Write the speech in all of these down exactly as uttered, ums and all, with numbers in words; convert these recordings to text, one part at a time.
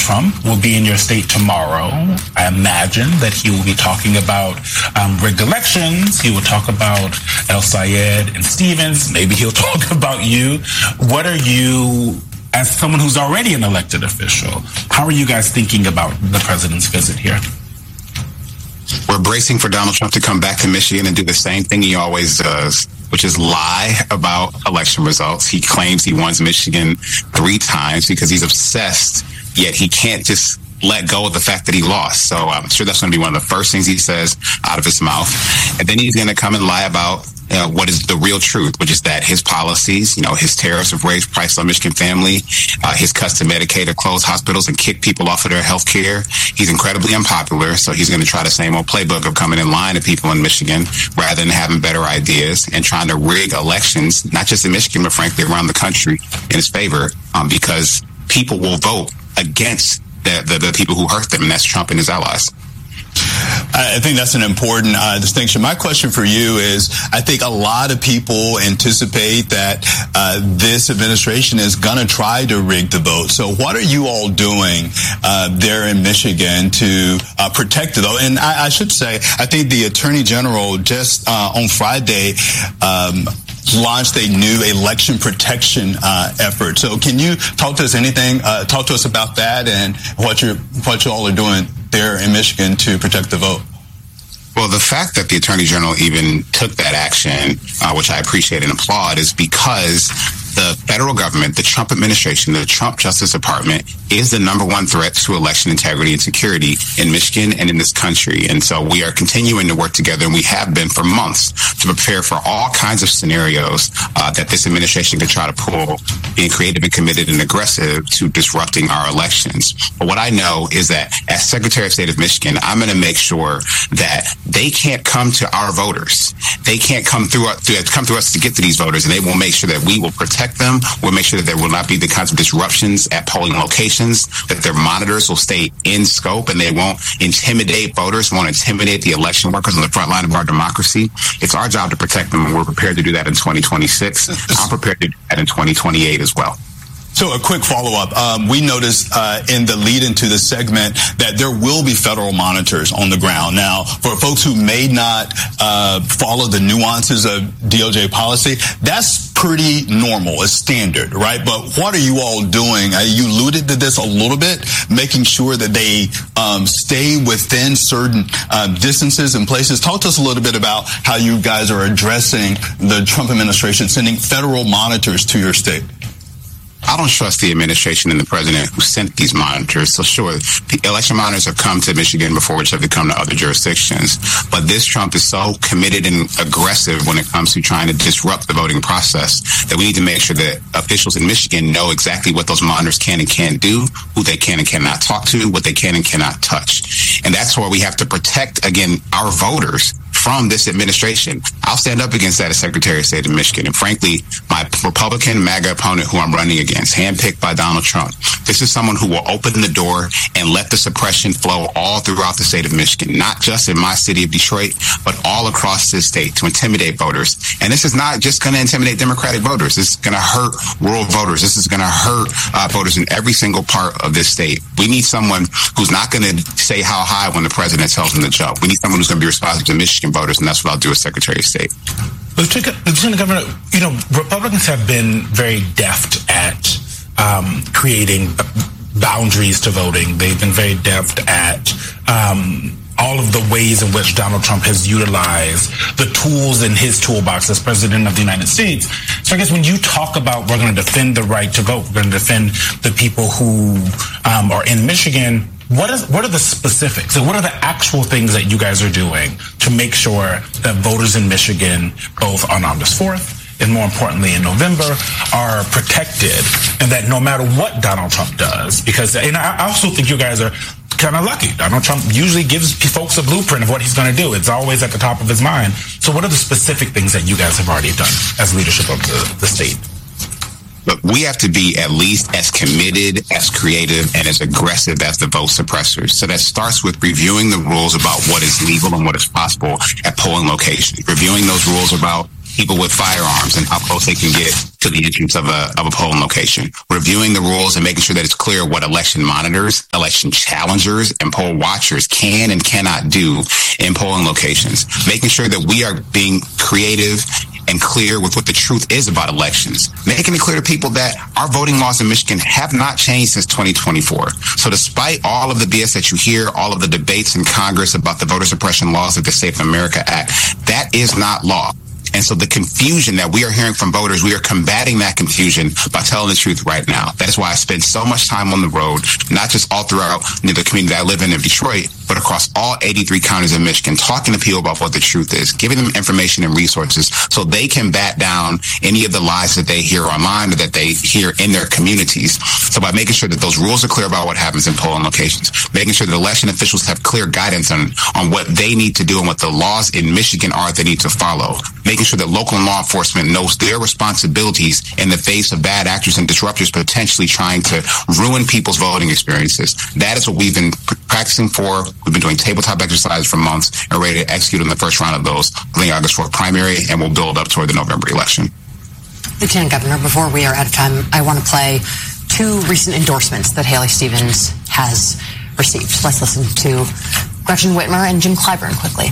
Trump will be in your state tomorrow. I imagine that he will be talking about um, rigged elections. He will talk about El Sayed and Stevens. Maybe he'll talk about you. What are you, as someone who's already an elected official, how are you guys thinking about the president's visit here? We're bracing for Donald Trump to come back to Michigan and do the same thing he always does, which is lie about election results. He claims he won Michigan three times because he's obsessed, yet he can't just let go of the fact that he lost. So I'm sure that's going to be one of the first things he says out of his mouth. And then he's going to come and lie about uh, what is the real truth, which is that his policies, you know, his tariffs have raised prices on Michigan family, uh, his cuts to Medicaid have closed hospitals and kicked people off of their health care. He's incredibly unpopular, so he's going to try the same old playbook of coming in line to people in Michigan rather than having better ideas and trying to rig elections, not just in Michigan, but frankly around the country in his favor, um, because people will vote against the, the, the people who hurt them, and that's Trump and his allies. I think that's an important uh, distinction. My question for you is, I think a lot of people anticipate that uh, this administration is going to try to rig the vote. So what are you all doing uh, there in Michigan to uh, protect the vote? And I, I should say, I think the Attorney General just uh, on Friday um, launched a new election protection uh, effort. So can you talk to us anything, uh, talk to us about that and what you're, what you all are doing there in Michigan to protect the vote? Well, the fact that the Attorney General even took that action, uh, which I appreciate and applaud, is because the federal government, the Trump administration, the Trump Justice Department is the number one threat to election integrity and security in Michigan and in this country. And so we are continuing to work together, and we have been for months, to prepare for all kinds of scenarios uh, that this administration could try to pull, being creative and committed and aggressive to disrupting our elections. But what I know is that as Secretary of State of Michigan, I'm going to make sure that they can't come to our voters. They can't come through, come through us to get to these voters, and they will make sure that we will protect them. We'll make sure that there will not be the kinds of disruptions at polling locations, that their monitors will stay in scope and they won't intimidate voters, won't intimidate the election workers on the front line of our democracy. It's our job to protect them, and we're prepared to do that in twenty twenty-six. I'm prepared to do that in twenty twenty-eight as well. So a quick follow-up. Um, we noticed uh, in the lead into the segment that there will be federal monitors on the ground. Now, for folks who may not uh, follow the nuances of D O J policy, that's pretty normal. It's standard, right? But what are you all doing? Uh, you alluded to this a little bit, making sure that they um, stay within certain uh, distances and places. Talk to us a little bit about how you guys are addressing the Trump administration sending federal monitors to your state. I don't trust the administration and the president who sent these monitors. So sure, the election monitors have come to Michigan before, which have come to other jurisdictions. But this Trump is so committed and aggressive when it comes to trying to disrupt the voting process that we need to make sure that officials in Michigan know exactly what those monitors can and can't do, who they can and cannot talk to, what they can and cannot touch. And that's where we have to protect, again, our voters from this administration. I'll stand up against that as Secretary of State of Michigan. And frankly, my Republican MAGA opponent who I'm running against, handpicked by Donald Trump, this is someone who will open the door and let the suppression flow all throughout the state of Michigan, not just in my city of Detroit, but all across this state to intimidate voters. And this is not just going to intimidate Democratic voters. This is going to hurt rural voters. This is going to hurt uh, voters in every single part of this state. We need someone who's not going to say how high when the president tells them to jump. We need someone who's going to be responsive to Michigan voters, and that's what I'll do as Secretary of State. Lieutenant Governor, you know, Republicans have been very deft at um, creating boundaries to voting. They've been very deft at um, all of the ways in which Donald Trump has utilized the tools in his toolbox as president of the United States. So I guess when you talk about we're going to defend the right to vote, we're going to defend the people who um, are in Michigan, What is what are the specifics? And what are the actual things that you guys are doing to make sure that voters in Michigan, both on August fourth and more importantly in November, are protected, and that no matter what Donald Trump does, because and I also think you guys are kind of lucky. Donald Trump usually gives folks a blueprint of what he's going to do. It's always at the top of his mind. So what are the specific things that you guys have already done as leadership of the, the state? But we have to be at least as committed, as creative, and as aggressive as the vote suppressors. So that starts with reviewing the rules about what is legal and what is possible at polling locations, reviewing those rules about people with firearms and how close they can get to the entrance of a of a polling location. Reviewing the rules and making sure that it's clear what election monitors, election challengers, and poll watchers can and cannot do in polling locations. Making sure that we are being creative and clear with what the truth is about elections. Making it clear to people that our voting laws in Michigan have not changed since twenty twenty-four. So despite all of the B S that you hear, all of the debates in Congress about the voter suppression laws of the Safe America Act, that is not law. And so the confusion that we are hearing from voters, we are combating that confusion by telling the truth right now. That is why I spend so much time on the road, not just all throughout the community I live in in Detroit, but across all eighty-three counties of Michigan, talking to people about what the truth is, giving them information and resources so they can bat down any of the lies that they hear online or that they hear in their communities. So by making sure that those rules are clear about what happens in polling locations, making sure that election officials have clear guidance on, on what they need to do and what the laws in Michigan are they need to follow, making sure that local law enforcement knows their responsibilities in the face of bad actors and disruptors potentially trying to ruin people's voting experiences. That is what we've been practicing for. We've been doing tabletop exercises for months and ready to execute in the first round of those in the August fourth primary, and we'll build up toward the November election. Lieutenant Governor, before we are out of time, I want to play two recent endorsements that Haley Stevens has received. Let's listen to Gretchen Whitmer and Jim Clyburn quickly.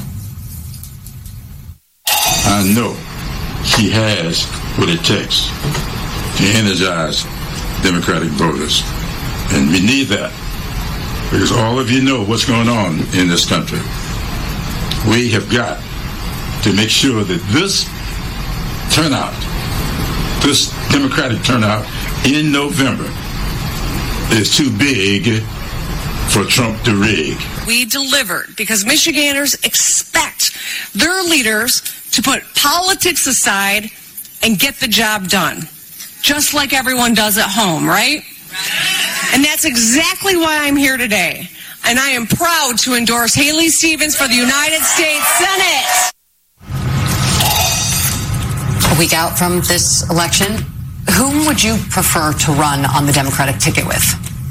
I know she has what it takes to energize Democratic voters. And we need that because all of you know what's going on in this country. We have got to make sure that this turnout, this Democratic turnout in November is too big for Trump to rig. We delivered because Michiganders expect their leaders to put politics aside and get the job done, just like everyone does at home, right? And that's exactly why I'm here today. And I am proud to endorse Haley Stevens for the United States Senate. A week out from this election, whom would you prefer to run on the Democratic ticket with?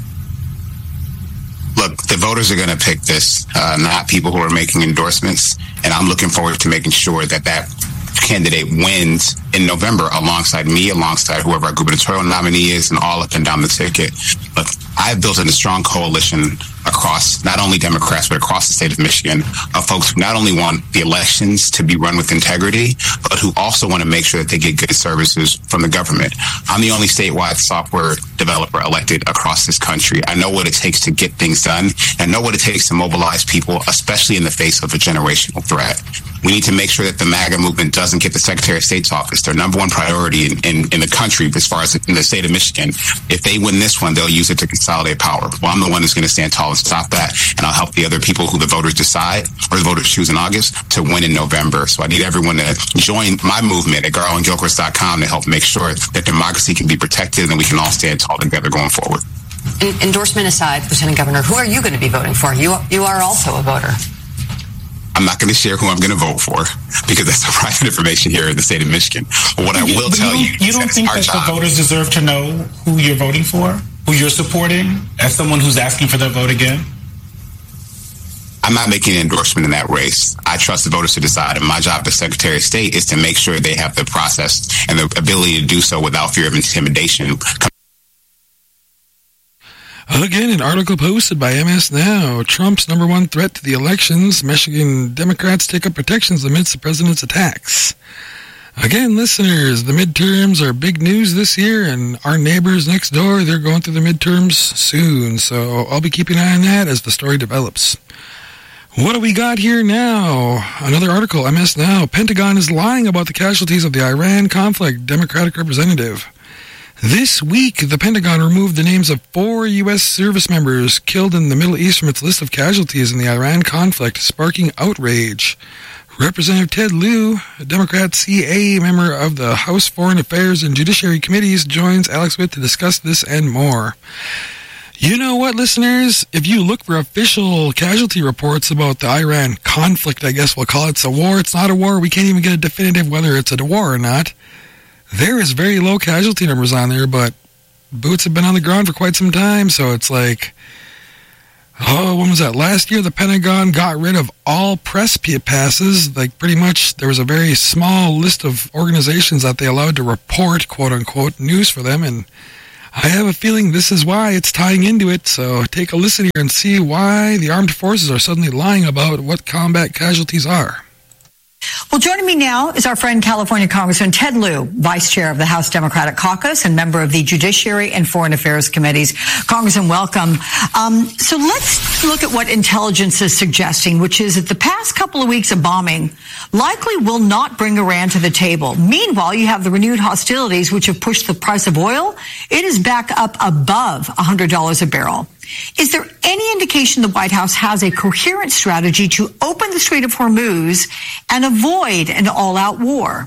Look, the voters are going to pick this, uh, not people who are making endorsements. And I'm looking forward to making sure that that candidate wins in November alongside me, alongside whoever our gubernatorial nominee is, and all up and down the ticket. Look, I've built in a strong coalition across not only Democrats, but across the state of Michigan of folks who not only want the elections to be run with integrity, but who also want to make sure that they get good services from the government. I'm the only statewide software developer elected across this country. I know what it takes to get things done and know what it takes to mobilize people, especially in the face of a generational threat. We need to make sure that the MAGA movement doesn't get the Secretary of State's office. Their number one priority in, in, in the country, as far as in the state of Michigan, if they win this one, they'll use it to consolidate power. Well, I'm the one who's going to stand tall and stop that, and I'll help the other people who the voters decide or the voters choose in August to win in November. So I need everyone to join my movement at garland gilchrist dot com to help make sure that democracy can be protected and we can all stand tall together going forward. Endorsement aside, Lieutenant Governor, who are you going to be voting for? You you are also a voter. I'm not going to share who I'm going to vote for because that's private information here in the state of Michigan. But what I will but tell you, you, you don't is think our that job. the voters deserve to know who you're voting for, who you're supporting, as someone who's asking for their vote again? I'm not making an endorsement in that race. I trust the voters to decide, and my job as Secretary of State is to make sure they have the process and the ability to do so without fear of intimidation. Again, an article posted by M S Now. Trump's number one threat to the elections. Michigan Democrats take up protections amidst the president's attacks. Again, listeners, the midterms are big news this year, and our neighbors next door, they're going through the midterms soon. So I'll be keeping an eye on that as the story develops. What do we got here now? Another article, M S Now. Pentagon is lying about the casualties of the Iran conflict. Democratic representative. This week, the Pentagon removed the names of four U S service members killed in the Middle East from its list of casualties in the Iran conflict, sparking outrage. Representative Ted Lieu, a Democrat C A member of the House Foreign Affairs and Judiciary Committees, joins Alex Witt to discuss this and more. You know what, listeners? If you look for official casualty reports about the Iran conflict, I guess we'll call it, it's a war. It's not a war. We can't even get a definitive whether it's a war or not. There is very low casualty numbers on there, but boots have been on the ground for quite some time, so it's like, Oh, when was that? Last year, the Pentagon got rid of all press passes. Like, pretty much, there was a very small list of organizations that they allowed to report, quote-unquote, news for them, and I have a feeling this is why it's tying into it, so take a listen here and see why the armed forces are suddenly lying about what combat casualties are. Well, joining me now is our friend California Congressman Ted Lieu, Vice Chair of the House Democratic Caucus and member of the Judiciary and Foreign Affairs Committees. Congressman, welcome. Um, so let's look at what intelligence is suggesting, which is that the past couple of weeks of bombing likely will not bring Iran to the table. Meanwhile, you have the renewed hostilities, which have pushed the price of oil. It is back up above one hundred dollars a barrel. Is there any indication the White House has a coherent strategy to open the Strait of Hormuz and avoid an all-out war?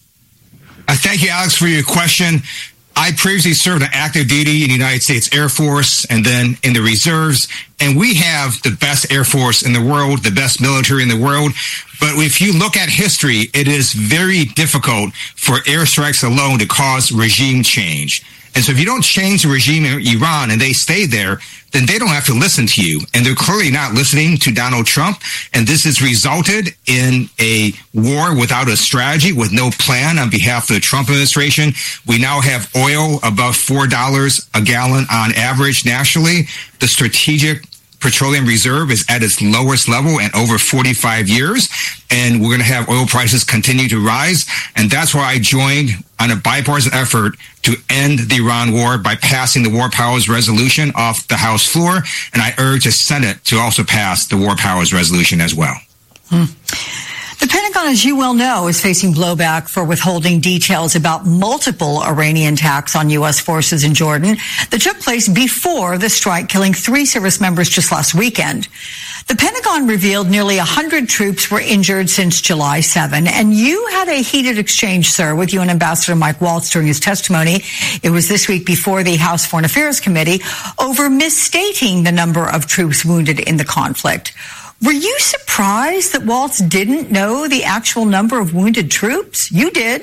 Uh, thank you, Alex, for your question. I previously served on active duty in the United States Air Force and then in the reserves, and we have the best Air Force in the world, the best military in the world. But if you look at history, it is very difficult for airstrikes alone to cause regime change. And so if you don't change the regime in Iran and they stay there, then they don't have to listen to you. And they're clearly not listening to Donald Trump. And this has resulted in a war without a strategy, with no plan on behalf of the Trump administration. We now have oil above four dollars a gallon on average nationally. The strategic petroleum reserve is at its lowest level in over forty-five years, and we're going to have oil prices continue to rise. And that's why I joined on a bipartisan effort to end the Iran war by passing the War Powers Resolution off the House floor, and I urge the Senate to also pass the War Powers Resolution as well. Hmm. The Pentagon, as you well know, is facing blowback for withholding details about multiple Iranian attacks on U S forces in Jordan that took place before the strike, killing three service members just last weekend. The Pentagon revealed nearly one hundred troops were injured since July seventh, and you had a heated exchange, sir, with U N Ambassador Mike Waltz during his testimony. It was this week before the House Foreign Affairs Committee over misstating the number of troops wounded in the conflict. Were you surprised that Waltz didn't know the actual number of wounded troops? You did.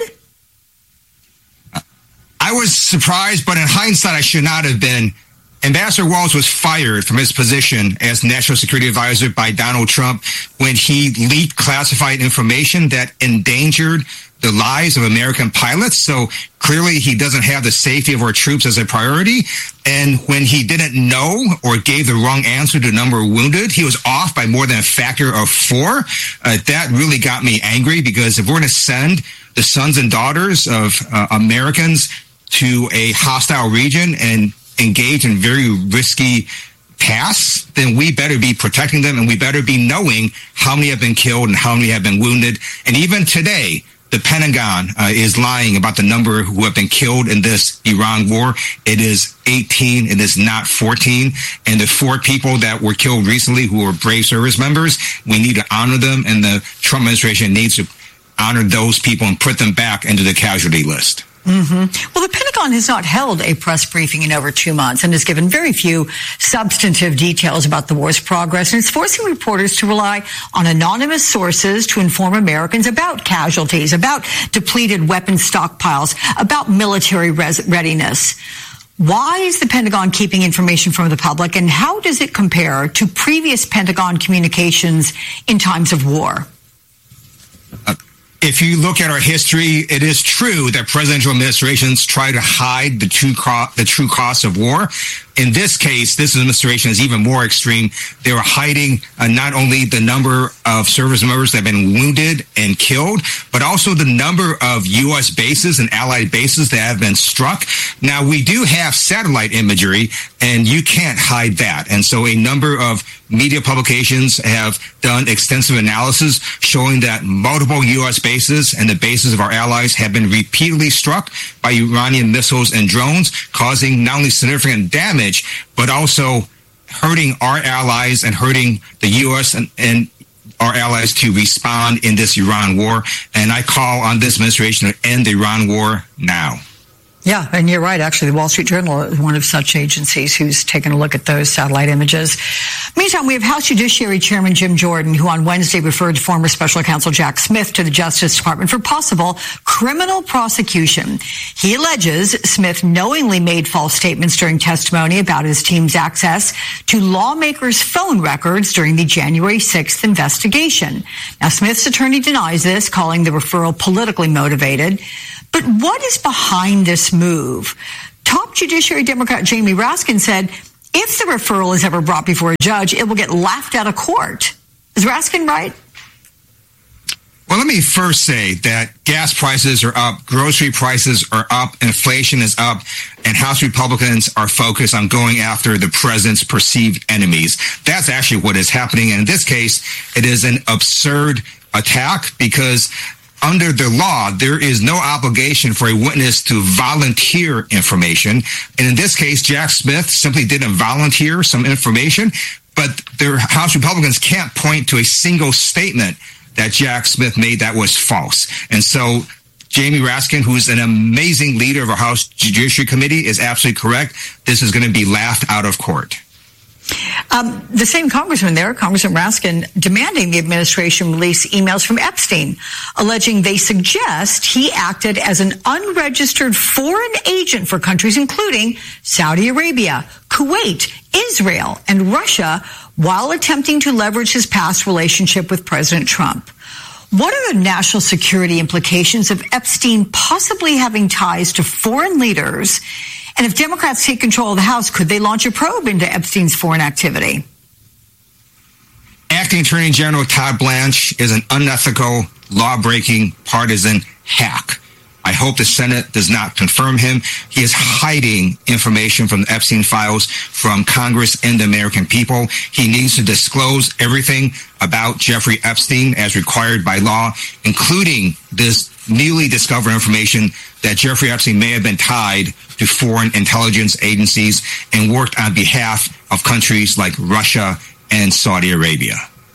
I was surprised, but in hindsight, I should not have been. Ambassador Waltz was fired from his position as National Security Advisor by Donald Trump when he leaked classified information that endangered the lives of American pilots. So clearly he doesn't have the safety of our troops as a priority. And when he didn't know or gave the wrong answer to the number of wounded, he was off by more than a factor of four. Uh, that really got me angry, because if we're going to send the sons and daughters of uh, Americans to a hostile region and engage in very risky tasks, then we better be protecting them, and we better be knowing how many have been killed and how many have been wounded. And even today, the Pentagon uh, is lying about the number who have been killed in this Iran war. It is eighteen. It is not fourteen. And the four people that were killed recently who were brave service members, we need to honor them, and the Trump administration needs to honor those people and put them back into the casualty list. Mm-hmm. Well, the Pentagon has not held a press briefing in over two months and has given very few substantive details about the war's progress, and it's forcing reporters to rely on anonymous sources to inform Americans about casualties, about depleted weapons stockpiles, about military res- readiness. Why is the Pentagon keeping information from the public, and how does it compare to previous Pentagon communications in times of war? Uh- If you look at our history, it is true that presidential administrations try to hide the true co- the true cost of war. In this case, this administration is even more extreme. They were hiding uh, not only the number of service members that have been wounded and killed, but also the number of U S bases and allied bases that have been struck. Now, we do have satellite imagery, and you can't hide that. And so a number of media publications have done extensive analysis showing that multiple U S bases and the bases of our allies have been repeatedly struck by Iranian missiles and drones, causing not only significant damage, but also hurting our allies and hurting the U S and, and our allies to respond in this Iran war. And I call on this administration to end the Iran war now. Yeah, and you're right. Actually, the Wall Street Journal is one of such agencies who's taken a look at those satellite images. Meantime, we have House Judiciary Chairman Jim Jordan, who on Wednesday referred former Special Counsel Jack Smith to the Justice Department for possible criminal prosecution. He alleges Smith knowingly made false statements during testimony about his team's access to lawmakers' phone records during the January sixth investigation. Now, Smith's attorney denies this, calling the referral politically motivated. But what is behind this move? Top Judiciary Democrat Jamie Raskin said, if the referral is ever brought before a judge, it will get laughed out of court. Is Raskin right? Well, let me first say that gas prices are up, grocery prices are up, inflation is up, and House Republicans are focused on going after the president's perceived enemies. That's actually what is happening. And in this case, it is an absurd attack because under the law, there is no obligation for a witness to volunteer information. And in this case, Jack Smith simply didn't volunteer some information, but the House Republicans can't point to a single statement that Jack Smith made that was false. And so Jamie Raskin, who is an amazing leader of our House Judiciary Committee, is absolutely correct. This is going to be laughed out of court. Um, the same congressman there, Congressman Raskin, demanding the administration release emails from Epstein, alleging they suggest he acted as an unregistered foreign agent for countries including Saudi Arabia, Kuwait, Israel, and Russia while attempting to leverage his past relationship with President Trump. What are the national security implications of Epstein possibly having ties to foreign leaders? And if Democrats take control of the House, could they launch a probe into Epstein's foreign activity? Acting Attorney General Todd Blanche is an unethical, law-breaking, partisan hack. I hope the Senate does not confirm him. He is hiding information from the Epstein files from Congress and the American people. He needs to disclose everything about Jeffrey Epstein as required by law, including this newly discovered information that Jeffrey Epstein may have been tied to foreign intelligence agencies and worked on behalf of countries like Russia and Saudi Arabia.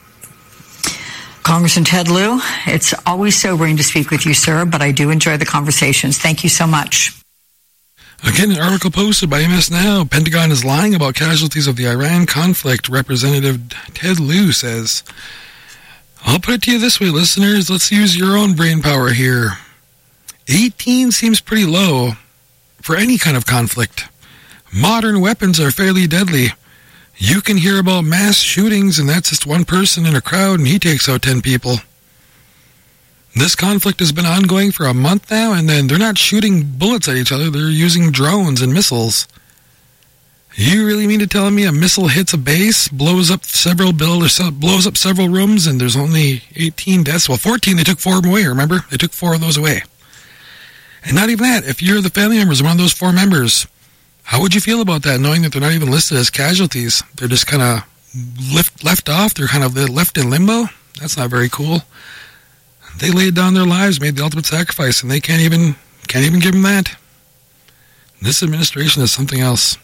Congressman Ted Lieu, it's always sobering to speak with you, sir, but I do enjoy the conversations. Thank you so much. Again, an article posted by M S Now. Pentagon is lying about casualties of the Iran conflict. Representative Ted Lieu says, I'll put it to you this way, listeners. Let's use your own brain power here. eighteen seems pretty low for any kind of conflict. Modern weapons are fairly deadly. You can hear about mass shootings, and that's just one person in a crowd, and he takes out ten people. This conflict has been ongoing for a month now, and then they're not shooting bullets at each other. They're using drones and missiles. You really mean to tell me a missile hits a base, blows up several buildings, blows up several rooms, and there's only eighteen deaths? Well, fourteen, they took four of them away, remember? They took four of those away. And not even that. If you're the family members of one of those four members, how would you feel about that, knowing that they're not even listed as casualties? They're just kind of left, left off. They're kind of left in limbo. That's not very cool. They laid down their lives, made the ultimate sacrifice, and they can't even can't even give them that. This administration is something else.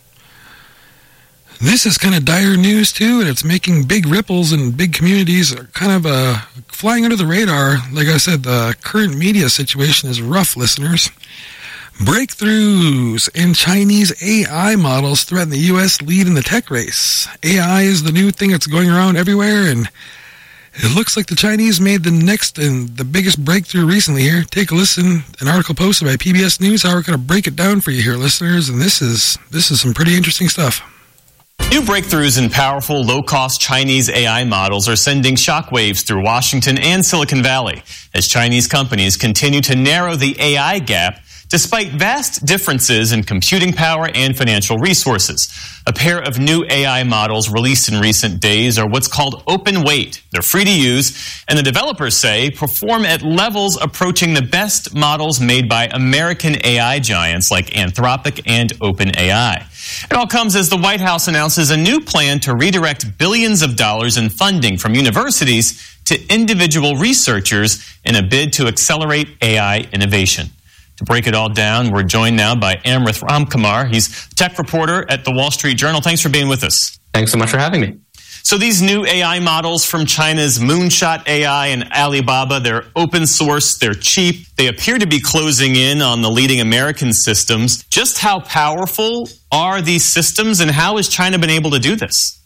This is kind of dire news, too, and it's making big ripples in big communities, kind of uh, flying under the radar. Like I said, the current media situation is rough, listeners. Breakthroughs in Chinese A I models threaten the U S lead in the tech race. A I is the new thing that's going around everywhere, and it looks like the Chinese made the next and the biggest breakthrough recently here. Take a listen. An article posted by P B S News. How we're going to break it down for you here, listeners, and this is this is some pretty interesting stuff. New breakthroughs in powerful, low-cost Chinese A I models are sending shockwaves through Washington and Silicon Valley as Chinese companies continue to narrow the A I gap despite vast differences in computing power and financial resources. A pair of new A I models released in recent days are what's called open weight. They're free to use, and the developers say perform at levels approaching the best models made by American A I giants like Anthropic and OpenAI. It all comes as the White House announces a new plan to redirect billions of dollars in funding from universities to individual researchers in a bid to accelerate A I innovation. To break it all down, we're joined now by Amrith Ramkumar. He's a tech reporter at the Wall Street Journal. Thanks for being with us. Thanks so much for having me. So these new A I models from China's Moonshot A I and Alibaba, they're open source, they're cheap, they appear to be closing in on the leading American systems. Just how powerful are these systems, and how has China been able to do this?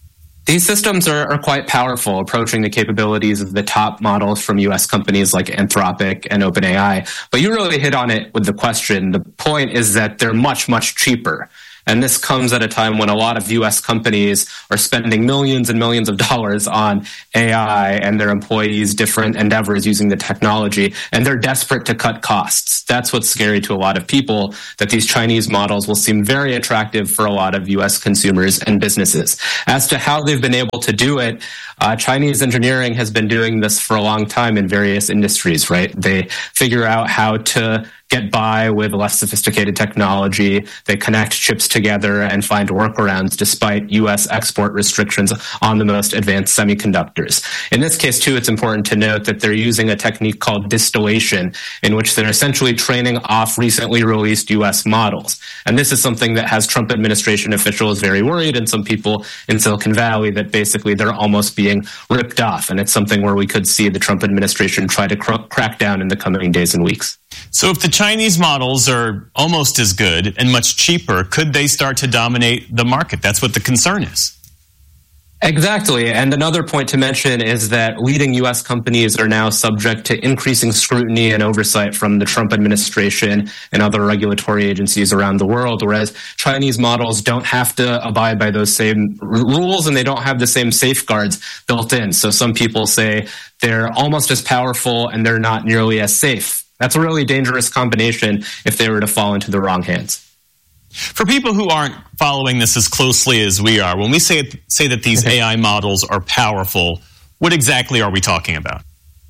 These systems are, are quite powerful, approaching the capabilities of the top models from U S companies like Anthropic and OpenAI. But you really hit on it with the question. The point is that they're much, much cheaper. And this comes at a time when a lot of U S companies are spending millions and millions of dollars on A I and their employees' different endeavors using the technology, and they're desperate to cut costs. That's what's scary to a lot of people, that these Chinese models will seem very attractive for a lot of U S consumers and businesses. As to how they've been able to do it, uh, Chinese engineering has been doing this for a long time in various industries, right? They figure out how to get by with less sophisticated technology. They connect chips together and find workarounds despite U S export restrictions on the most advanced semiconductors. In this case, too, it's important to note that they're using a technique called distillation, in which they're essentially training off recently released U S models. And this is something that has Trump administration officials very worried, and some people in Silicon Valley, that basically they're almost being ripped off. And it's something where we could see the Trump administration try to cr- crack down in the coming days and weeks. So if the Chinese models are almost as good and much cheaper, could they start to dominate the market? That's what the concern is. Exactly. And another point to mention is that leading U S companies are now subject to increasing scrutiny and oversight from the Trump administration and other regulatory agencies around the world, whereas Chinese models don't have to abide by those same rules, and they don't have the same safeguards built in. So some people say they're almost as powerful and they're not nearly as safe. That's a really dangerous combination if they were to fall into the wrong hands. For people who aren't following this as closely as we are, when we say say that these A I models are powerful, what exactly are we talking about?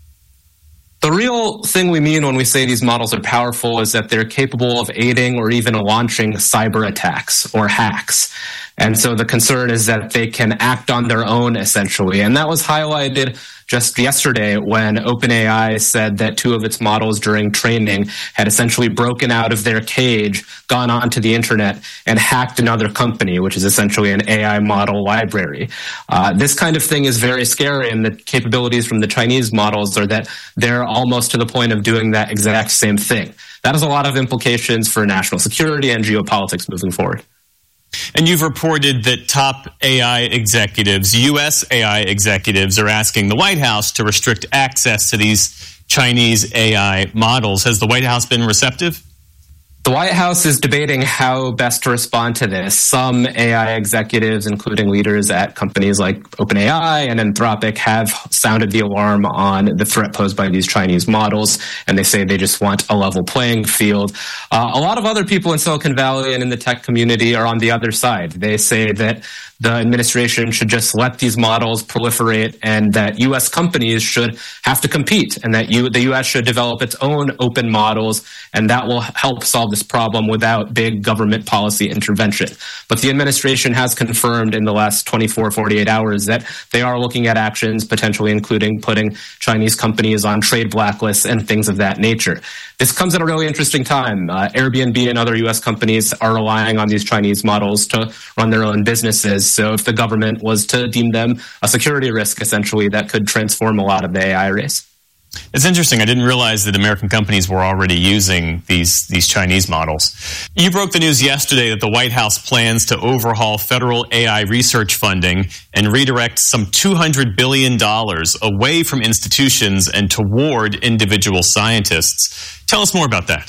The real thing we mean when we say these models are powerful is that they're capable of aiding or even launching cyber attacks or hacks. And so the concern is that they can act on their own, essentially. And that was highlighted just yesterday when OpenAI said that two of its models during training had essentially broken out of their cage, gone onto the internet, and hacked another company, which is essentially an A I model library. Uh, this kind of thing is very scary, and the capabilities from the Chinese models are that they're almost to the point of doing that exact same thing. That has a lot of implications for national security and geopolitics moving forward. And you've reported that top A I executives, U S A I executives, are asking the White House to restrict access to these Chinese A I models. Has the White House been receptive? The White House is debating how best to respond to this. Some A I executives, including leaders at companies like OpenAI and Anthropic, have sounded the alarm on the threat posed by these Chinese models, and they say they just want a level playing field. Uh, a lot of other people in Silicon Valley and in the tech community are on the other side. They say that the administration should just let these models proliferate, and that U S companies should have to compete, and that you, the U S should develop its own open models, and that will help solve this problem without big government policy intervention. But the administration has confirmed in the last twenty-four, forty-eight hours that they are looking at actions, potentially including putting Chinese companies on trade blacklists and things of that nature. This comes at a really interesting time. Uh, Airbnb and other U S companies are relying on these Chinese models to run their own businesses. So if the government was to deem them a security risk, essentially, that could transform a lot of the A I race. It's interesting. I didn't realize that American companies were already using these, these Chinese models. You broke the news yesterday that the White House plans to overhaul federal A I research funding and redirect some two hundred billion dollars away from institutions and toward individual scientists. Tell us more about that.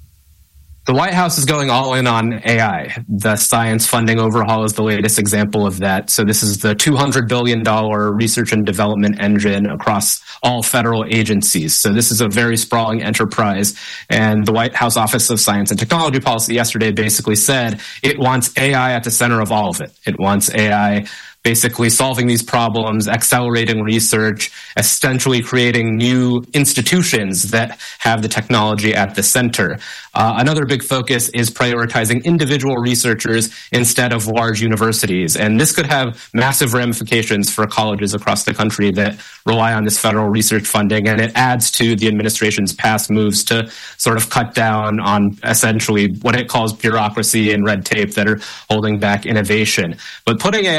The White House is going all in on A I. The science funding overhaul is the latest example of that. So this is the two hundred billion dollars research and development engine across all federal agencies. So this is a very sprawling enterprise. And the White House Office of Science and Technology Policy yesterday basically said it wants A I at the center of all of it. It wants A I basically solving these problems, accelerating research, essentially creating new institutions that have the technology at the center. Uh, another big focus is prioritizing individual researchers instead of large universities. And this could have massive ramifications for colleges across the country that rely on this federal research funding. And it adds to the administration's past moves to sort of cut down on essentially what it calls bureaucracy and red tape that are holding back innovation. But putting A I at the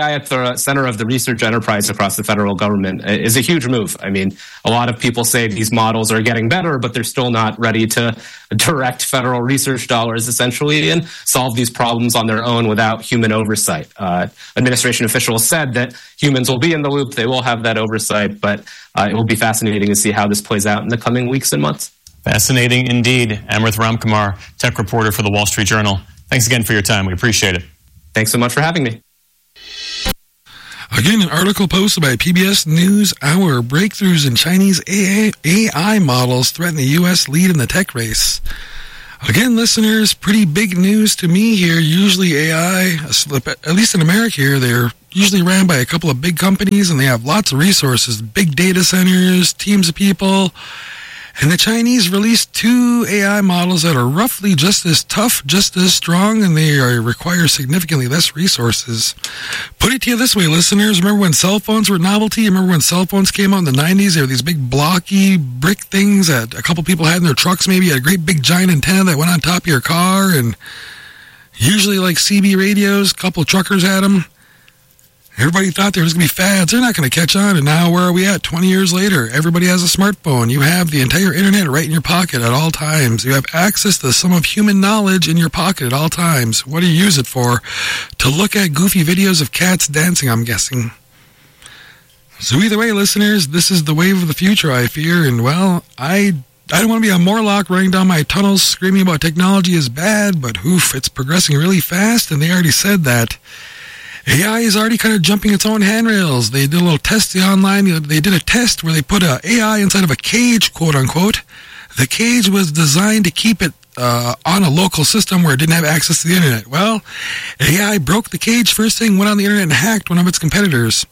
uh, center of the research enterprise across the federal government is a huge move. I mean, a lot of people say these models are getting better, but they're still not ready to direct federal research dollars, essentially, and solve these problems on their own without human oversight. Uh, administration officials said that humans will be in the loop. They will have that oversight, but uh, it will be fascinating to see how this plays out in the coming weeks and months. Fascinating indeed. Amrith Ramkumar, tech reporter for the Wall Street Journal. Thanks again for your time. We appreciate it. Thanks so much for having me. Again, an article posted by P B S News Hour. Breakthroughs in Chinese A I models threaten the U S lead in the tech race. Again, listeners, pretty big news to me here. Usually A I, at least in America here, they're usually ran by a couple of big companies, and they have lots of resources, big data centers, teams of people. And the Chinese released two A I models that are roughly just as tough, just as strong, and they are, require significantly less resources. Put it to you this way, listeners. Remember when cell phones were novelty? Remember when cell phones came out in the nineties? They were these big blocky brick things that a couple people had in their trucks, maybe had a great big giant antenna that went on top of your car, and usually like C B radios, a couple truckers had them. Everybody thought there was going to be fads. They're not going to catch on. And now where are we at? twenty years later, everybody has a smartphone. You have the entire internet right in your pocket at all times. You have access to some of human knowledge in your pocket at all times. What do you use it for? To look at goofy videos of cats dancing, I'm guessing. So either way, listeners, this is the wave of the future, I fear. And, well, I... I don't want to be a Morlock running down my tunnels screaming about technology is bad, but oof, it's progressing really fast, and they already said that. A I is already kind of jumping its own handrails. They did a little test online. They did a test where they put a A I inside of a cage, quote unquote. The cage was designed to keep it uh, on a local system where it didn't have access to the internet. Well, A I broke the cage first thing, went on the internet and hacked one of its competitors.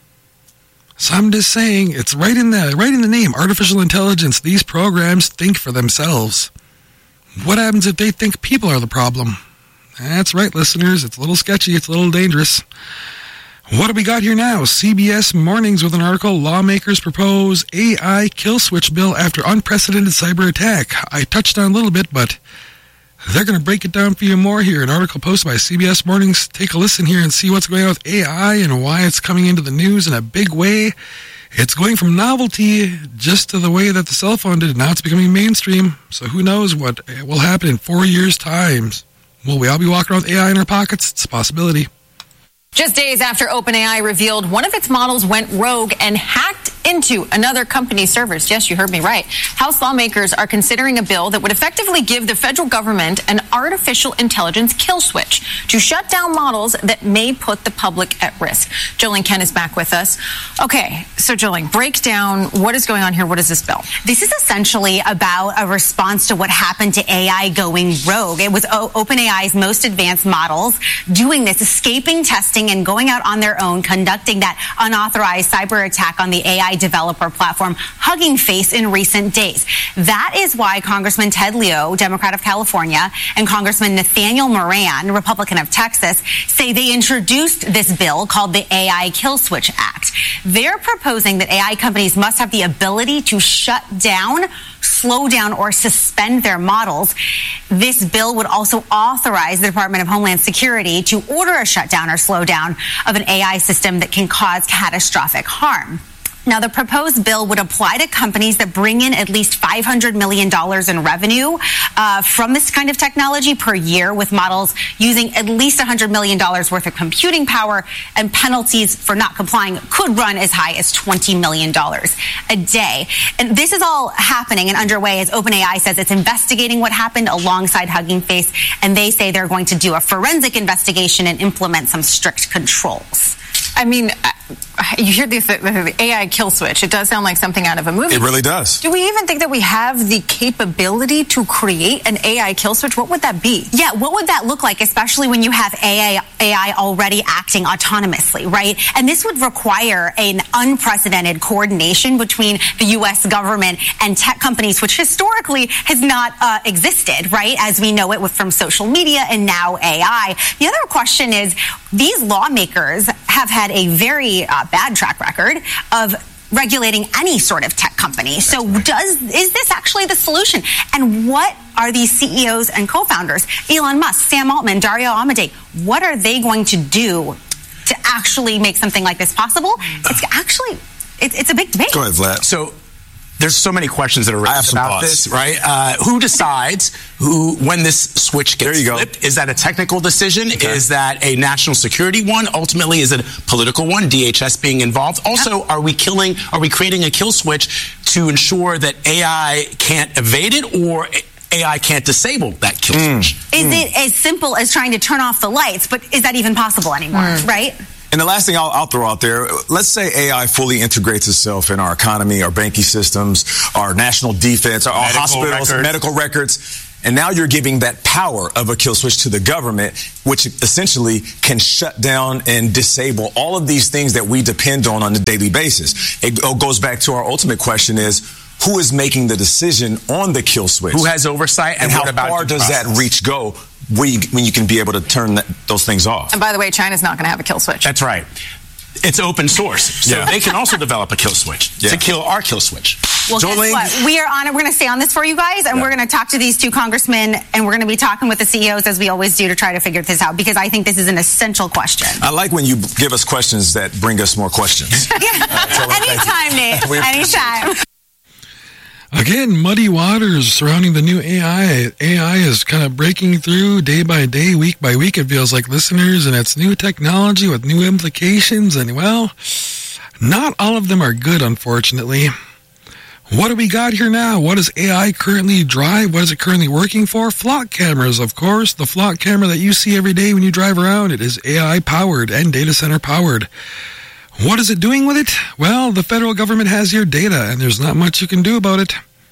So I'm just saying, it's right in the right in the name, artificial intelligence. These programs think for themselves. What happens if they think people are the problem? That's right, listeners. It's a little sketchy. It's a little dangerous. What do we got here now? C B S Mornings with an article, Lawmakers Propose A I Kill Switch Bill After Unprecedented Cyber Attack. I touched on a little bit, but they're going to break it down for you more here. An article posted by C B S Mornings. Take a listen here and see what's going on with A I and why it's coming into the news in a big way. It's going from novelty just to the way that the cell phone did. Now it's becoming mainstream. So who knows what will happen in four years' time. Will we all be walking around with A I in our pockets? It's a possibility. Just days after OpenAI revealed one of its models went rogue and hacked into another company's servers. Yes, you heard me right. House lawmakers are considering a bill that would effectively give the federal government an artificial intelligence kill switch to shut down models that may put the public at risk. Jolene Ken is back with us. Okay, so Jolene, break down what is going on here. What is this bill? This is essentially about a response to what happened to A I going rogue. It was o- OpenAI's most advanced models doing this, escaping testing and going out on their own, conducting that unauthorized cyber attack on the A I developer platform Hugging Face in recent days. That is why Congressman Ted Lieu, Democrat of California, and Congressman Nathaniel Moran, Republican of Texas, say they introduced this bill called the A I Kill Switch Act. They're proposing that A I companies must have the ability to shut down, slow down, or suspend their models. This bill would also authorize the Department of Homeland Security to order a shutdown or slowdown of an A I system that can cause catastrophic harm. Now, the proposed bill would apply to companies that bring in at least five hundred million dollars in revenue uh, from this kind of technology per year, with models using at least one hundred million dollars worth of computing power, and penalties for not complying could run as high as twenty million dollars a day. And this is all happening and underway as OpenAI says it's investigating what happened alongside Hugging Face, and they say they're going to do a forensic investigation and implement some strict controls. I mean, you hear the, the, the A I kill switch. It does sound like something out of a movie. It really does. Do we even think that we have the capability to create an A I kill switch? What would that be? Yeah, what would that look like, especially when you have A I, A I already acting autonomously, right? And this would require an unprecedented coordination between the U S government and tech companies, which historically has not uh, existed, right? As we know it with, from social media and now A I. The other question is, these lawmakers have had a very uh, bad track record of regulating any sort of tech company. So does is this actually the solution? And what are these C E Os and co-founders, Elon Musk, Sam Altman, Dario Amodei, what are they going to do to actually make something like this possible? It's actually, it's, it's a big debate. Go ahead, Vlad. So there's so many questions that are raised about thoughts. this, right? Uh, who decides who when this switch gets flipped? Go. Is that a technical decision? Okay. Is that a national security one? Ultimately, is it a political one? D H S being involved? Also, are we killing? Are we creating a kill switch to ensure that A I can't evade it, or A I can't disable that kill mm. switch? Is mm. it as simple as trying to turn off the lights? But is that even possible anymore? Mm. Right? And the last thing I'll, I'll throw out there, let's say A I fully integrates itself in our economy, our banking systems, our national defense, our medical hospitals, records. medical records. And now you're giving that power of a kill switch to the government, which essentially can shut down and disable all of these things that we depend on on a daily basis. It goes back to our ultimate question is, who is making the decision on the kill switch? Who has oversight? And, and how what about far does process? that reach go when you, when you can be able to turn that, those things off? And by the way, China's not going to have a kill switch. That's right. It's open source. So Yeah. they can also develop a kill switch Yeah. to kill our kill switch. Well, guess what? We are on it. We're going to stay on this for you guys, and Yeah. we're going to talk to these two congressmen, and we're going to be talking with the C E Os as we always do to try to figure this out, because I think this is an essential question. I like when you give us questions that bring us more questions. uh, Anytime, Nate. Anytime. Again, muddy waters surrounding the new A I. A I is kind of breaking through day by day, week by week, it feels like, listeners, and it's new technology with new implications, and, well, not all of them are good, unfortunately. What do we got here now? What does A I currently drive? What is it currently working for? Flock cameras, of course. The flock camera that you see every day when you drive around, it is A I-powered and data center-powered. What is it doing with it? Well, the federal government has your data, and there's not much you can do about it.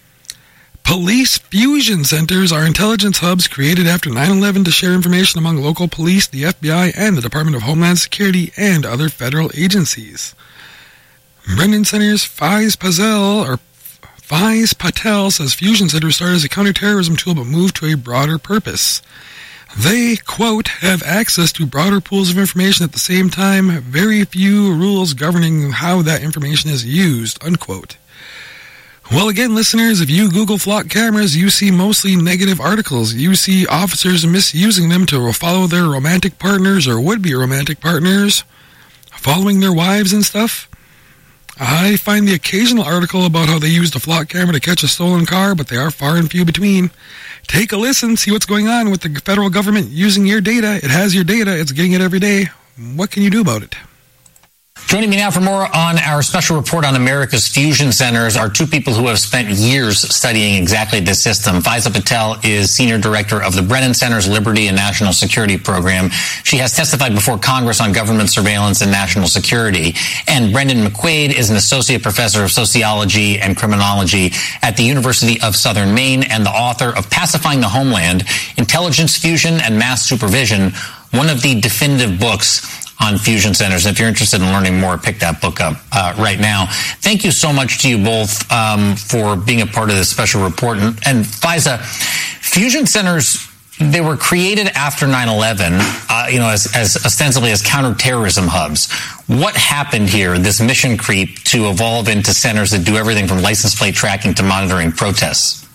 Police fusion centers are intelligence hubs created after nine eleven to share information among local police, the F B I, and the Department of Homeland Security, and other federal agencies. Brendan Center's Faiz Patel, or Faiz Patel says fusion centers started as a counterterrorism tool but moved to a broader purpose. They, quote, have access to broader pools of information at the same time, very few rules governing how that information is used, unquote. Well, again, listeners, if you Google flock cameras, you see mostly negative articles. You see officers misusing them to follow their romantic partners or would-be romantic partners, following their wives and stuff. I find the occasional article about how they used a flock camera to catch a stolen car, but they are far and few between. Take a listen, see what's going on with the federal government using your data. It has your data. It's getting it every day. What can you do about it? Joining me now for more on our special report on America's fusion centers are two people who have spent years studying exactly this system. Faiz Patel is Senior Director of the Brennan Center's Liberty and National Security Program. She has testified before Congress on government surveillance and national security. And Brendan McQuaid is an Associate Professor of Sociology and Criminology at the University of Southern Maine and the author of Pacifying the Homeland, Intelligence Fusion and Mass Supervision, one of the definitive books on fusion centers. If you're interested in learning more, pick that book up uh, right now. Thank you so much to you both um, for being a part of this special report. And, and Faiza, fusion centers, they were created after nine eleven, uh, you know, as, as ostensibly as counterterrorism hubs. What happened here, this mission creep, to evolve into centers that do everything from license plate tracking to monitoring protests?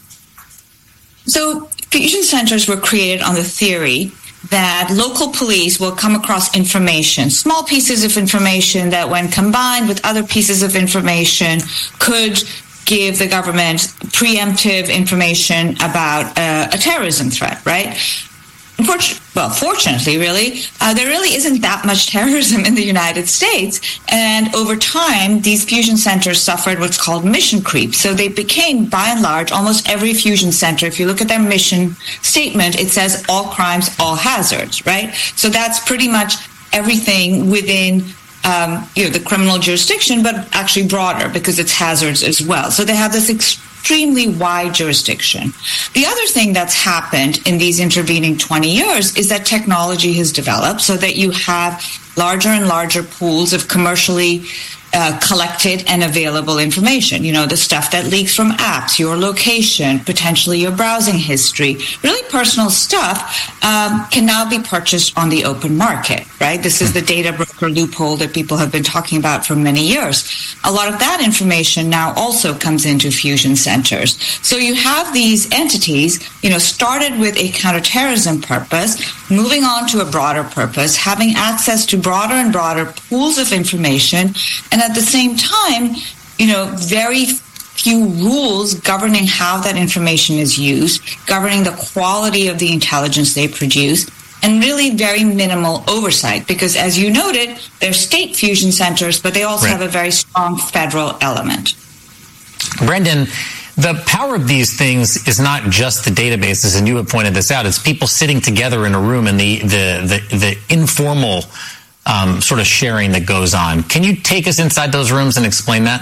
So fusion centers were created on the theory that local police will come across information, small pieces of information that when combined with other pieces of information could give the government preemptive information about uh, a terrorism threat, right? Well, fortunately, really, uh, there really isn't that much terrorism in the United States. And over time, these fusion centers suffered what's called mission creep. So they became, by and large, almost every fusion center. If you look at their mission statement, it says all crimes, all hazards, right? So that's pretty much everything within um, you know, the criminal jurisdiction, but actually broader because it's hazards as well. So they have this extremely wide jurisdiction. The other thing that's happened in these intervening twenty years is that technology has developed so that you have larger and larger pools of commercially uh, collected and available information. You know, the stuff that leaks from apps, your location, potentially your browsing history, really personal stuff um, can now be purchased on the open market, right? This is the data broker loophole that people have been talking about for many years. A lot of that information now also comes into fusion centers. So you have these entities, you know, started with a counterterrorism purpose, moving on to a broader purpose, having access to broader and broader pools of information, and at the same time, you know, very few rules governing how that information is used, governing the quality of the intelligence they produce, and really very minimal oversight, because as you noted, they're state fusion centers, but they also right. have a very strong federal element. Brendan, the power of these things is not just the databases, and you have pointed this out. It's people sitting together in a room and the the the, the informal um, sort of sharing that goes on. Can you take us inside those rooms and explain that?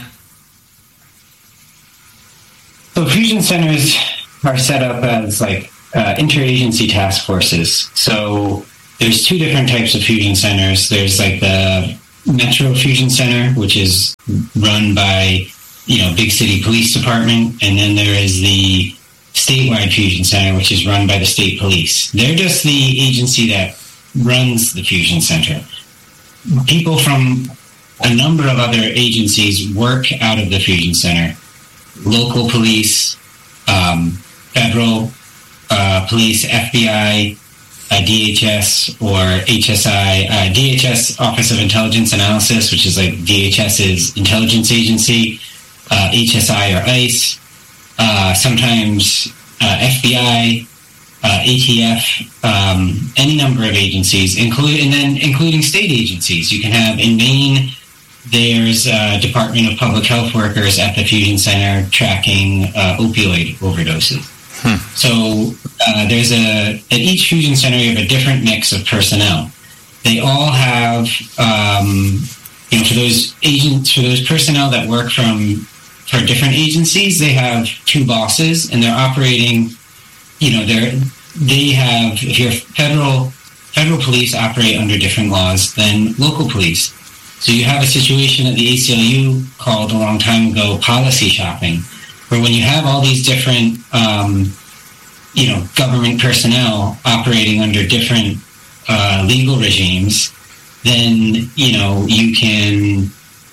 So fusion centers are set up as like uh, interagency task forces. So there's two different types of fusion centers. There's like the Metro Fusion Center, which is run by you know, big city police department, and then there is the statewide fusion center, which is run by the state police. They're just the agency that runs the fusion center. People from a number of other agencies work out of the fusion center. Local police, um, federal uh, police, F B I, uh, D H S or H S I, uh, D H S Office of Intelligence Analysis, which is like DHS's intelligence agency. Uh, H S I or ICE, uh, sometimes uh, F B I, uh, A T F, um, any number of agencies, including and then including state agencies. You can have in Maine, there's uh, Department of Public Health workers at the Fusion Center tracking uh, opioid overdoses. Hmm. So uh, there's a at each Fusion Center you have a different mix of personnel. They all have um, you know for those agents for those personnel that work from for different agencies, they have two bosses, and they're operating, you know, they're, they have, if you're federal, federal police operate under different laws than local police. So you have a situation that the A C L U called a long time ago policy shopping, where when you have all these different, um, you know, government personnel operating under different uh, legal regimes, then, you know, you can,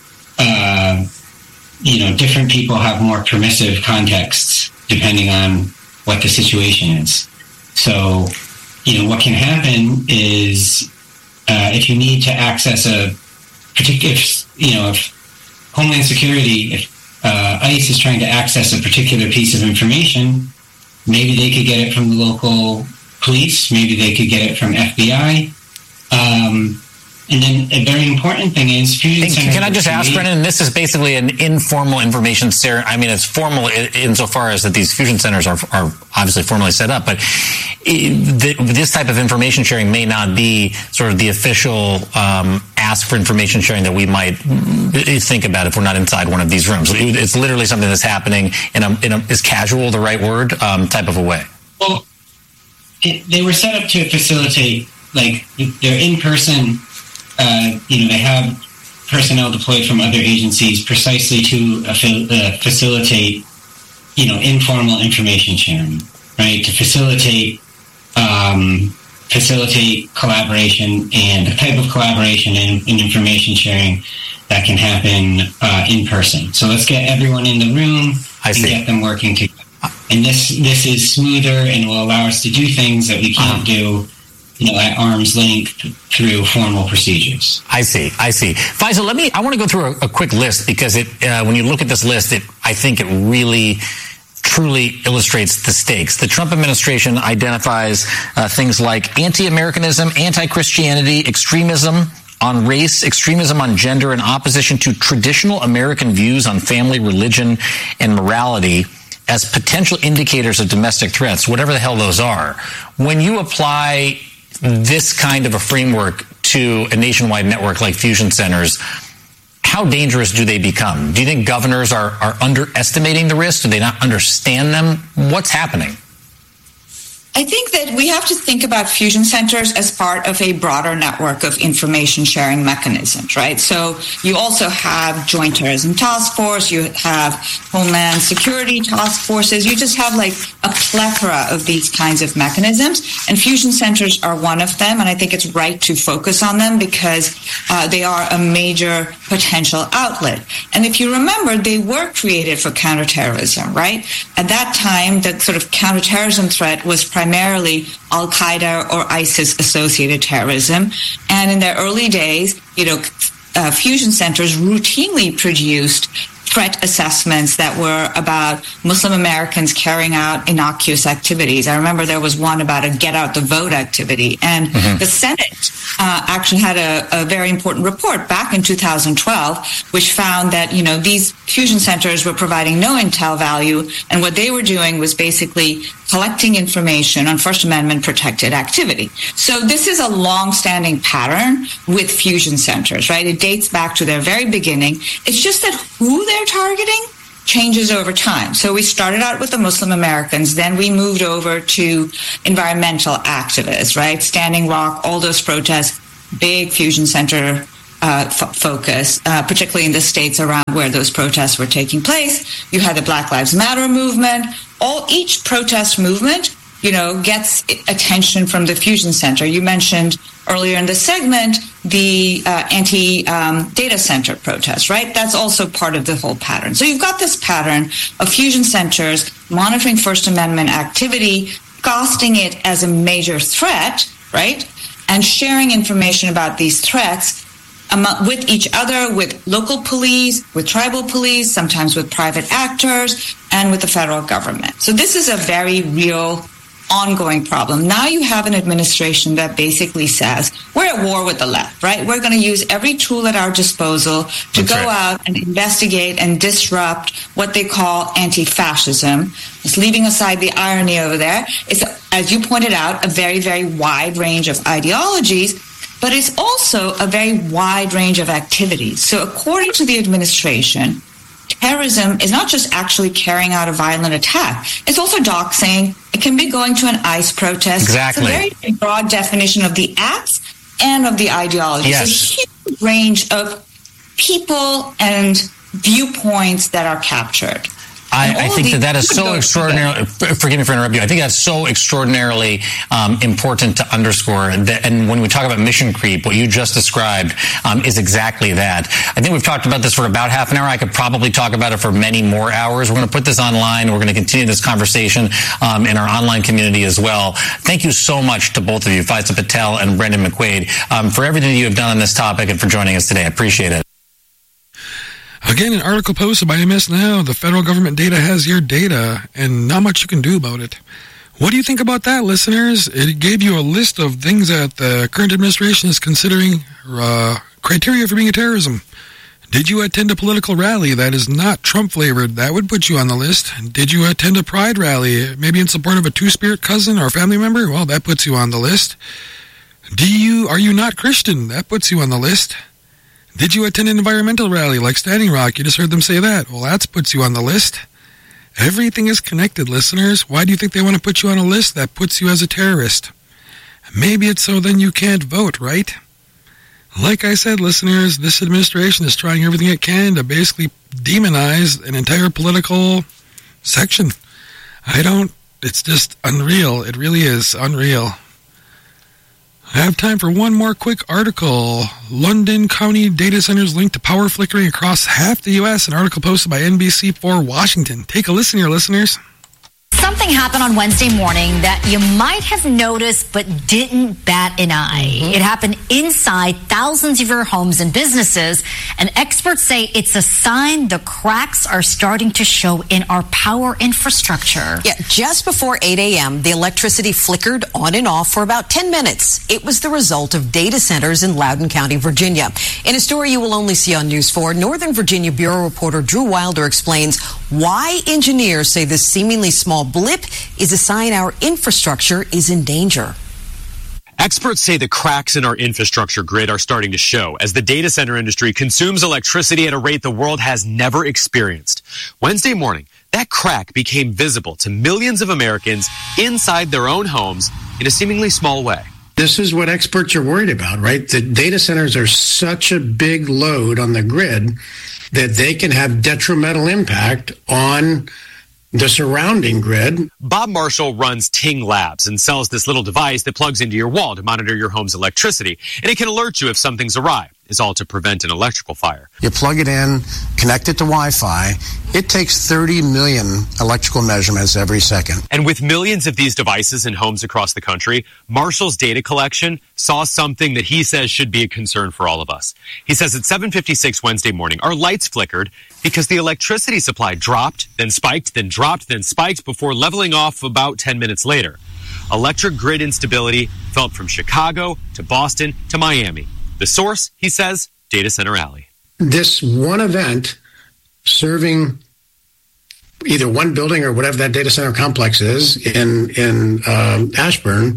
uh, you know, different people have more permissive contexts depending on what the situation is. So, you know, what can happen is uh, if you need to access a particular, you know, if Homeland Security, if uh, ICE is trying to access a particular piece of information, maybe they could get it from the local police, maybe they could get it from F B I. Um, And then a very important thing is fusion centers. Can I just ask, Brennan, this is basically an informal information share. I mean, it's formal insofar as that these fusion centers are, are obviously formally set up, but it, this type of information sharing may not be sort of the official um, ask for information sharing that we might think about if we're not inside one of these rooms. It's literally something that's happening in a, in a is casual the right word, um, type of a way? Well, it, they were set up to facilitate, like, they're in-person. Uh, you know, they have personnel deployed from other agencies precisely to uh, facilitate, you know, informal information sharing, right? To facilitate, um, facilitate collaboration and a type of collaboration and, and information sharing that can happen uh, in person. So let's get everyone in the room I and see. get them working together. And this this is smoother and will allow us to do things that we can't do, you know, at arm's length through formal procedures. I see. I see. Faisal, let me, I want to go through a, a quick list because it, uh, when you look at this list, it, I think it really truly illustrates the stakes. The Trump administration identifies uh, things like anti-Americanism, anti-Christianity, extremism on race, extremism on gender, and opposition to traditional American views on family, religion, and morality as potential indicators of domestic threats, whatever the hell those are. When you apply this kind of a framework to a nationwide network like Fusion Centers, how dangerous do they become? Do you think governors are, are underestimating the risk? Do they not understand them? What's happening? I think that we have to think about fusion centers as part of a broader network of information sharing mechanisms, right? So you also have Joint Terrorism Task Force, you have Homeland Security Task Forces, you just have like a plethora of these kinds of mechanisms, and fusion centers are one of them, and I think it's right to focus on them because uh, they are a major potential outlet. And if you remember, they were created for counterterrorism, right? At that time, the sort of counterterrorism threat was primarily Al-Qaeda or ISIS-associated terrorism. And in their early days, you know, uh, fusion centers routinely produced threat assessments that were about Muslim Americans carrying out innocuous activities. I remember there was one about a get out the vote activity. And mm-hmm. the Senate uh, actually had a, a very important report back in two thousand twelve, which found that, you know, these fusion centers were providing no intel value. And what they were doing was basically collecting information on First Amendment protected activity. So this is a long-standing pattern with fusion centers, right? It dates back to their very beginning. It's just that who they're targeting changes over time. So we started out with the Muslim Americans, then we moved over to environmental activists, right? Standing Rock, all those protests, big fusion center uh, f- focus, uh, particularly in the states around where those protests were taking place. You had the Black Lives Matter movement. All each protest movement, you know, gets attention from the fusion center. You mentioned earlier in the segment the uh, anti-data um, center protests, right? That's also part of the whole pattern. So you've got this pattern of fusion centers monitoring First Amendment activity, costing it as a major threat, right? And sharing information about these threats among, with each other, with local police, with tribal police, sometimes with private actors, and with the federal government. So this is a very real ongoing problem. Now you have an administration that basically says, we're at war with the left, right? We're going to use every tool at our disposal to That's go right. out and investigate and disrupt what they call anti-fascism. It's leaving aside the irony over there. It's, as you pointed out, a very, very wide range of ideologies, but it's also a very wide range of activities. So according to the administration, terrorism is not just actually carrying out a violent attack. It's also doxing. It can be going to an ICE protest. Exactly. It's a very broad definition of the acts and of the ideology. Yes. It's a huge range of people and viewpoints that are captured. I, I think that that is so extraordinarily, forgive me for interrupting you, I think that's so extraordinarily um, important to underscore. That, and when we talk about mission creep, what you just described um, is exactly that. I think we've talked about this for about half an hour. I could probably talk about it for many more hours. We're going to put this online. We're going to continue this conversation um, in our online community as well. Thank you so much to both of you, Faiza Patel and Brendan McQuaid, um, for everything that you have done on this topic and for joining us today. I appreciate it. Again, an article posted by M S Now. The federal government data has your data, and not much you can do about it. What do you think about that, listeners? It gave you a list of things that the current administration is considering uh, criteria for being a terrorism. Did you attend a political rally that is not Trump-flavored? That would put you on the list. Did you attend a pride rally, maybe in support of a two-spirit cousin or a family member? Well, that puts you on the list. Do you, are you not Christian? That puts you on the list. Did you attend an environmental rally like Standing Rock? You just heard them say that. Well, that puts you on the list. Everything is connected, listeners. Why do you think they want to put you on a list that puts you as a terrorist? Maybe it's so then you can't vote, right? Like I said, listeners, this administration is trying everything it can to basically demonize an entire political section. I don't, it's just unreal. It really is unreal. I have time for one more quick article. London County data centers linked to power flickering across half the U S An article posted by N B C four Washington. Take a listen here, listeners. Something happened on Wednesday morning that you might have noticed but didn't bat an eye. Mm-hmm. It happened inside thousands of your homes and businesses, and experts say it's a sign the cracks are starting to show in our power infrastructure. Yeah, just before eight a.m., the electricity flickered on and off for about ten minutes. It was the result of data centers in Loudoun County, Virginia. In a story you will only see on News four, Northern Virginia Bureau reporter Drew Wilder explains why engineers say this seemingly small blip is a sign our infrastructure is in danger. Experts say the cracks in our infrastructure grid are starting to show as the data center industry consumes electricity at a rate the world has never experienced. Wednesday morning, that crack became visible to millions of Americans inside their own homes in a seemingly small way. This is what experts are worried about, right? The data centers are such a big load on the grid that they can have detrimental impact on the surrounding grid. Bob Marshall runs Ting Labs and sells this little device that plugs into your wall to monitor your home's electricity, and it can alert you if something's awry. It's all to prevent an electrical fire. You plug it in, connect it to Wi-Fi. It takes thirty million electrical measurements every second. And with millions of these devices in homes across the country, Marshall's data collection saw something that he says should be a concern for all of us. He says at seven fifty-six Wednesday morning, our lights flickered because the electricity supply dropped, then spiked, then dropped, then spiked before leveling off about ten minutes later. Electric grid instability felt from Chicago to Boston to Miami. The source, he says, Data Center Alley. This one event serving either one building or whatever that data center complex is in, in um, Ashburn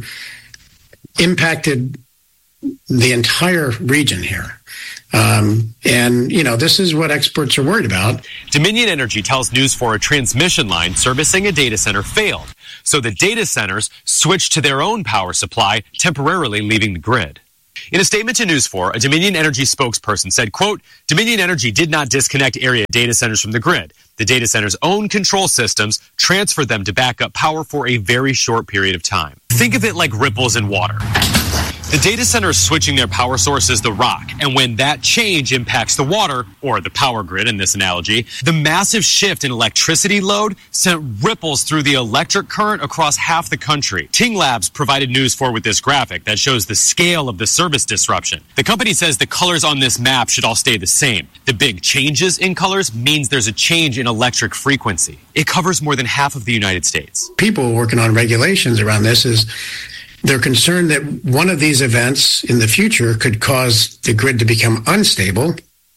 impacted the entire region here. Um, and, you know, this is what experts are worried about. Dominion Energy tells News four a transmission line servicing a data center failed, so the data centers switched to their own power supply, temporarily leaving the grid. In a statement to News four, a Dominion Energy spokesperson said, quote, Dominion Energy did not disconnect area data centers from the grid. The data center's own control systems transferred them to backup power for a very short period of time. Think of it like ripples in water. The data center is switching their power source as the rock, and when that change impacts the water, or the power grid in this analogy, the massive shift in electricity load sent ripples through the electric current across half the country. Ting Labs provided News four with this graphic that shows the scale of the service disruption. The company says the colors on this map should all stay the same. The big changes in colors means there's a change in electric frequency. It covers more than half of the United States. People working on regulations around this is they're concerned that one of these events in the future could cause the grid to become unstable,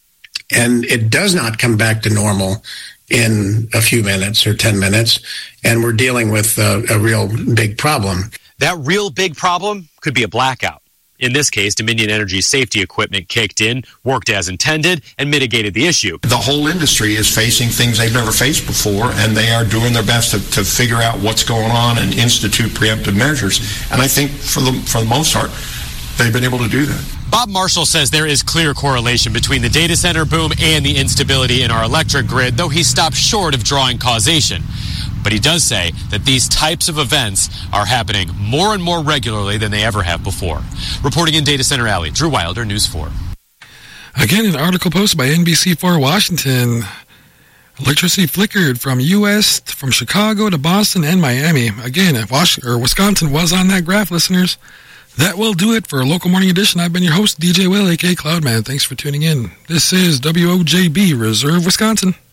and it does not come back to normal in a few minutes or ten minutes, and we're dealing with a, a real big problem. That real big problem could be a blackout. In this case, Dominion Energy's safety equipment kicked in, worked as intended, and mitigated the issue. The whole industry is facing things they've never faced before, and they are doing their best to, to figure out what's going on and institute preemptive measures. And I think for the, for the most part, they've been able to do that. Bob Marshall says there is clear correlation between the data center boom and the instability in our electric grid, though he stopped short of drawing causation. But he does say that these types of events are happening more and more regularly than they ever have before. Reporting in Data Center Alley, Drew Wilder, News four. Again, an article posted by N B C four Washington. Electricity flickered from U S, from Chicago to Boston and Miami. Again, if Washington, or Wisconsin was on that graph, listeners. That will do it for a local morning edition. I've been your host, D J Will, a k a. Cloudman. Thanks for tuning in. This is W O J B, Reserve, Wisconsin.